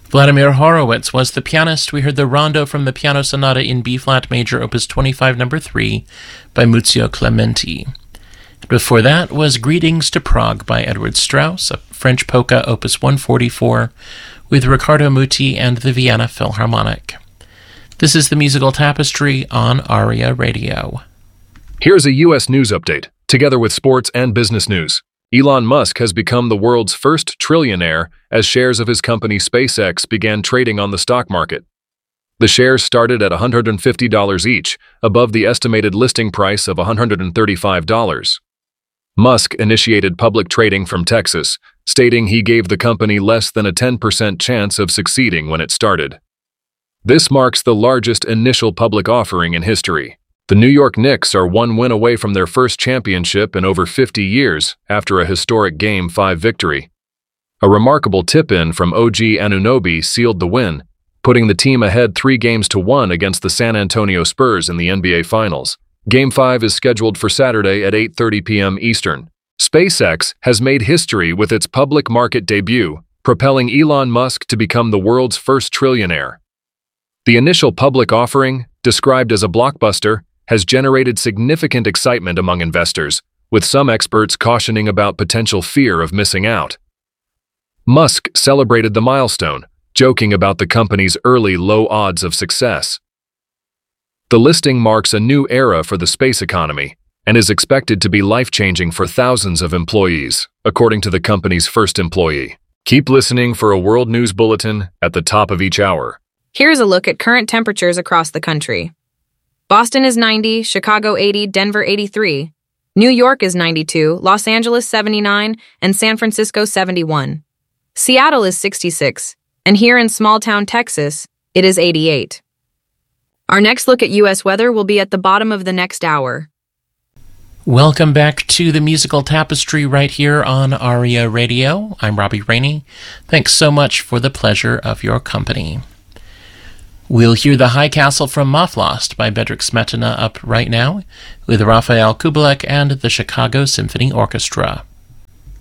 Vladimir Horowitz was the pianist. We heard the Rondo from the Piano Sonata in B-flat major, opus 25, number 3, by Muzio Clementi. Before that was Greetings to Prague by Edward Strauss, a French polka, opus 144, with Riccardo Muti and the Vienna Philharmonic. This is the Musical Tapestry on ARIA Radio. Here's a U.S. news update, together with sports and business news. Elon Musk has become the world's first trillionaire as shares of his company SpaceX began trading on the stock market. The shares started at $150 each, above the estimated listing price of $135. Musk initiated public trading from Texas, stating he gave the company less than a 10% chance of succeeding when it started. This marks the largest initial public offering in history. The New York Knicks are one win away from their first championship in over 50 years after a historic Game 5 victory. A remarkable tip-in from OG Anunoby sealed the win, putting the team ahead 3-1 against the San Antonio Spurs in the NBA Finals. Game 5 is scheduled for Saturday at 8:30 p.m. Eastern. SpaceX has made history with its public market debut, propelling Elon Musk to become the world's first trillionaire. The initial public offering, described as a blockbuster, has generated significant excitement among investors, with some experts cautioning about potential fear of missing out. Musk celebrated the milestone, joking about the company's early low odds of success. The listing marks a new era for the space economy and is expected to be life-changing for thousands of employees, according to the company's first employee. Keep listening for a World News Bulletin at the top of each hour. Here's a look at current temperatures across the country. Boston is 90, Chicago 80, Denver 83. New York is 92, Los Angeles 79, and San Francisco 71. Seattle is 66, and here in small-town Texas, it is 88. Our next look at U.S. weather will be at the bottom of the next hour. Welcome back to the Musical Tapestry right here on ARIA Radio. I'm Robbie Rainey. Thanks so much for the pleasure of your company. We'll hear The High Castle from Maflost by Bedřich Smetana up right now with Rafael Kubelik and the Chicago Symphony Orchestra.